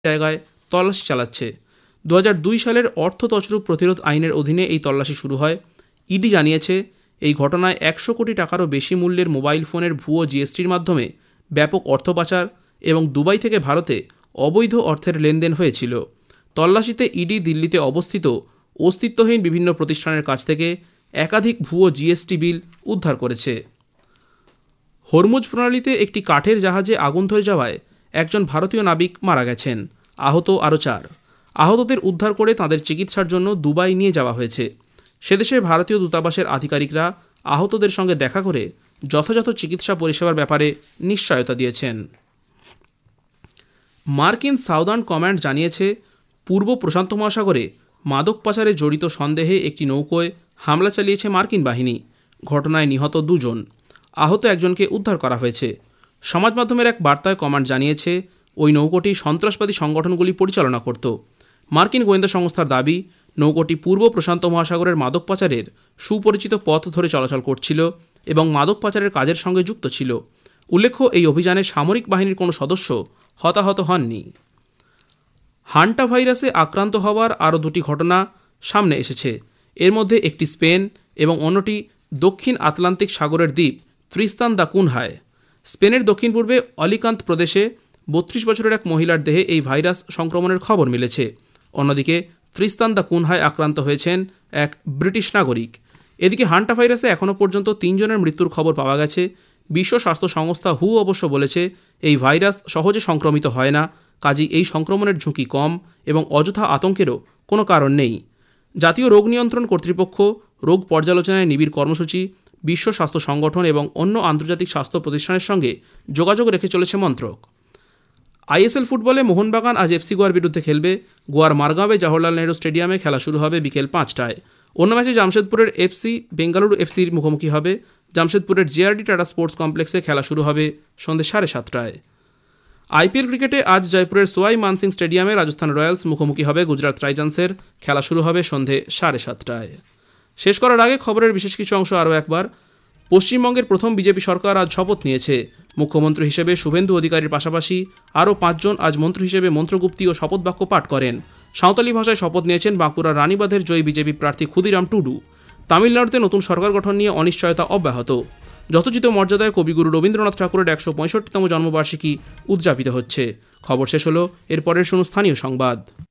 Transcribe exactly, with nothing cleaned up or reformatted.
জায়গায় তল্লাশি চালাচ্ছে। দু হাজার দুই সালের অর্থ তছরূপ প্রতিরোধ আইনের অধীনে এই তল্লাশি শুরু হয়। ইডি জানিয়েছে, এই ঘটনায় একশো কোটি টাকারও বেশি মূল্যের মোবাইল ফোনের ভুয়ো জিএসটির মাধ্যমে ব্যাপক অর্থ পাচার এবং দুবাই থেকে ভারতে অবৈধ অর্থের লেনদেন হয়েছিল। তল্লাশিতে ইডি দিল্লিতে অবস্থিত অস্তিত্বহীন বিভিন্ন প্রতিষ্ঠানের কাছ থেকে একাধিক ভুয়ো জিএসটি বিল উদ্ধার করেছে। হরমুজ প্রণালীতে একটি কাঠের জাহাজে আগুন ধরে যাওয়ায় একজন ভারতীয় নাবিক মারা গেছেন, আহত আরও চার। আহতদের উদ্ধার করে তাদের চিকিৎসার জন্য দুবাই নিয়ে যাওয়া হয়েছে। সেদেশের ভারতীয় দূতাবাসের আধিকারিকরা আহতদের সঙ্গে দেখা করে যথাযথ চিকিৎসা পরিষেবার ব্যাপারে নিশ্চয়তা দিয়েছেন। মার্কিন সাউদার্ন কমান্ড জানিয়েছে, পূর্ব প্রশান্ত মহাসাগরে মাদক পাচারে জড়িত সন্দেহে একটি নৌকোয় হামলা চালিয়েছে মার্কিন বাহিনী। ঘটনায় নিহত দুজন, আহত একজনকে উদ্ধার করা হয়েছে। সমাজ মাধ্যমের এক বার্তায় কমান্ড জানিয়েছে, ওই নৌকোটি সন্ত্রাসবাদী সংগঠনগুলি পরিচালনা করত। মার্কিন গোয়েন্দা সংস্থার দাবি, নৌকোটি পূর্ব প্রশান্ত মহাসাগরের মাদক পাচারের সুপরিচিত পথ ধরে চলাচল করছিল এবং মাদক পাচারের কাজের সঙ্গে যুক্ত ছিল। উল্লেখ্য, এই অভিযানে সামরিক বাহিনীর কোনো সদস্য হতাহত হননি। হান্টা ভাইরাসে আক্রান্ত হওয়ার আরও দুটি ঘটনা সামনে এসেছে। এর মধ্যে একটি স্পেন এবং অন্যটি দক্ষিণ আটলান্টিক সাগরের দ্বীপ ত্রিস্তান দা কুনহায়। স্পেনের দক্ষিণ পূর্বে অলিকান্ত প্রদেশে বত্রিশ বছরের এক মহিলার দেহে এই ভাইরাস সংক্রমণের খবর মিলেছে। অন্যদিকে ত্রিস্তান দা কুনহায় আক্রান্ত হয়েছেন এক ব্রিটিশ নাগরিক। এদিকে হান্টা ভাইরাসে এখনও পর্যন্ত তিনজনের মৃত্যুর খবর পাওয়া গেছে। বিশ্ব স্বাস্থ্য সংস্থা হু অবশ্য বলেছে, এই ভাইরাস সহজে সংক্রমিত হয় না, কাজেই এই সংক্রমণের ঝুঁকি কম এবং অযথা আতঙ্কেরও কোনো কারণ নেই। জাতীয় রোগ নিয়ন্ত্রণ কর্তৃপক্ষ রোগ পর্যালোচনায় নিবিড় কর্মসূচি, বিশ্ব স্বাস্থ্য সংগঠন এবং অন্য আন্তর্জাতিক স্বাস্থ্য প্রতিষ্ঠানের সঙ্গে যোগাযোগ রেখে চলেছে মন্ত্রক। আইএসএল ফুটবলে মোহনবাগান আজ এফসি গোয়ার বিরুদ্ধে খেলবে। গোয়ার মারগাঁওয়ে জওহরলাল নেহরু স্টেডিয়ামে খেলা শুরু হবে বিকেল পাঁচটায়। অন্য ম্যাচে জামশেদপুরের এফসি বেঙ্গালুরু এফসির মুখোমুখি হবে। জামশেদপুরের জেআরডি টাটা স্পোর্টস কমপ্লেক্সে খেলা শুরু হবে সন্ধ্যে সাড়ে সাতটায়। আইপিএল ক্রিকেটে আজ জয়পুরের সোয়াই মানসিং স্টেডিয়ামে রাজস্থান রয়্যালস মুখোমুখি হবে গুজরাট টাইটান্সের। খেলা শুরু হবে সন্ধ্যে সাড়ে সাতটায়। শেষ করার আগে খবরের বিশেষ কিছু অংশ আরও একবার। পশ্চিমবঙ্গের প্রথম বিজেপি সরকার আজ শপথ নিয়েছে। মুখ্যমন্ত্রী হিসেবে শুভেন্দু অধিকারীর পাশাপাশি আরও পাঁচজন আজ মন্ত্রী হিসেবে মন্ত্রগুপ্তি ও শপথ বাক্য পাঠ করেন। সাঁওতালি ভাষায় শপথ নিয়েছেন বাঁকুড়ার রানীবাঁধের জয়ী বিজেপি প্রার্থী ক্ষুদিরাম টুডু। তামিলনাড়ুতে নতুন সরকার গঠন নিয়ে অনিশ্চয়তা অব্যাহত। যথোচিত মর্যাদায় কবিগুরু রবীন্দ্রনাথ ঠাকুরের একশো পঁয়ষট্টিতম জন্মবার্ষিকী উদযাপিত হচ্ছে। খবর শেষ হলো, এরপরের শুনুন স্থানীয় সংবাদ।